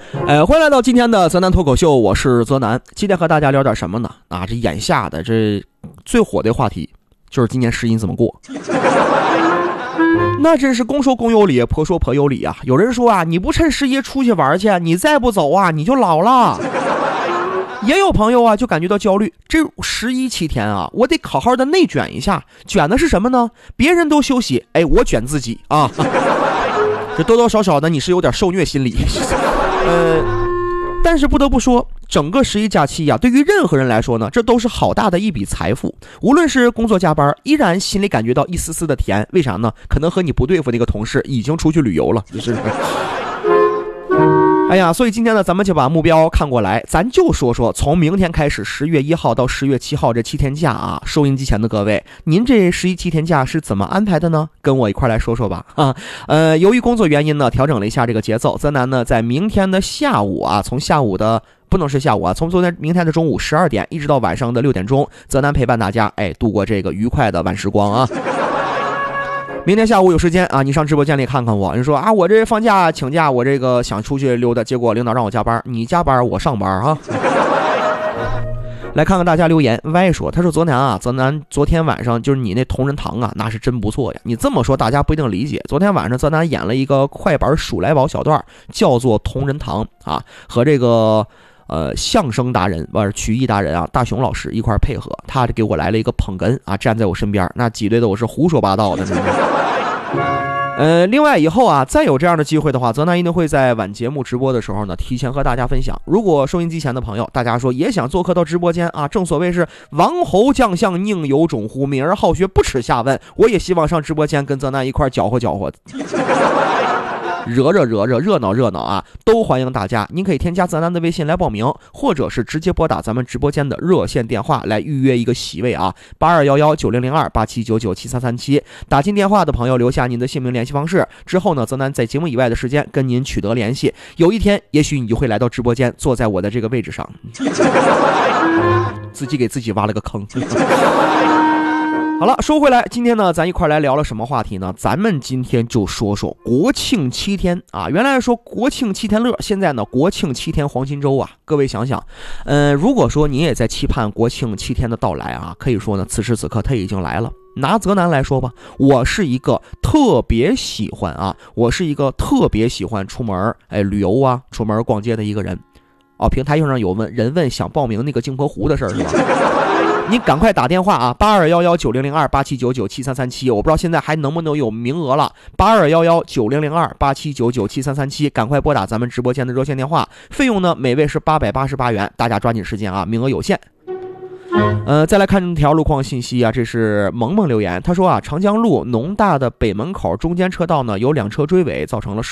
欢迎来到今天的泽南脱口秀，我是泽南。今天和大家聊点什么呢？这眼下的这最火的话题就是今年十一怎么过。那真是公说公有理，婆说婆有理啊。有人说啊，你不趁十一出去玩去，你再不走啊，你就老了。也有朋友啊，就感觉到焦虑，这11-7天啊，我得好好的内卷一下。卷的是什么呢？别人都休息，我卷自己啊。这多多少少的你是有点受虐心理。但是不得不说，整个11假期对于任何人来说呢，这都是好大的一笔财富。无论是工作加班，依然心里感觉到一丝丝的甜。为啥呢？可能和你不对付那个同事已经出去旅游了，就是所以今天呢，咱们就把目标看过来，咱就说说从明天开始10月1号到10月7号这7天假啊，收音机前的各位，您这11-7天假是怎么安排的呢？跟我一块来说说吧。由于工作原因呢，调整了一下这个节奏，泽南呢在明天的下午啊，从下午的不能是下午啊，从明天的中午12点一直到晚上的6点钟，泽南陪伴大家度过这个愉快的晚时光啊。明天下午有时间啊，你上直播间里看看我。你说啊，我这放假请假，我这个想出去溜达，结果领导让我加班，你加班我上班啊。来看看大家留言。歪说，他说泽南昨天晚上就是你那同仁堂啊，那是真不错呀。你这么说大家不一定理解。昨天晚上泽南演了一个快板数来宝小段，叫做同仁堂啊，和这个相声达人曲艺达人啊大熊老师一块配合，他给我来了一个捧哏啊，站在我身边，那挤兑的我是胡说八道的。另外以后啊，再有这样的机会的话，泽南一定会在晚节目直播的时候呢，提前和大家分享。如果收音机前的朋友，大家说也想做客到直播间啊，正所谓是王侯将相宁有种乎，敏而好学，不耻下问。我也希望上直播间跟泽南一块搅和搅和。热闹啊，都欢迎大家。您可以添加泽南的微信来报名，或者是直接拨打咱们直播间的热线电话来预约一个席位啊，8211-9002-8799-7337。打进电话的朋友留下您的姓名联系方式之后呢，泽南在节目以外的时间跟您取得联系。有一天也许你就会来到直播间，坐在我的这个位置上。自己给自己挖了个坑。好了，说回来，今天呢，咱一块来聊了什么话题呢？咱们今天就说说国庆7天啊。原来说国庆7天乐，现在呢国庆7天黄金周啊。各位想想，如果说你也在期盼国庆7天的到来啊，可以说呢，此时此刻它已经来了。拿泽南来说吧，我是一个特别喜欢出门旅游啊，出门逛街的一个人。平台上有人问想报名那个镜泊湖的事儿是吧？你赶快打电话啊，8211-9002-8799-7337，我不知道现在还能不能有名额了。8211-9002-8799-7337，赶快拨打咱们直播间的热线电话，费用呢每位是888元，大家抓紧时间啊，名额有限。再来看这条路况信息啊，这是萌萌留言，他说啊，长江路农大的北门口中间车道呢有2车追尾，造成了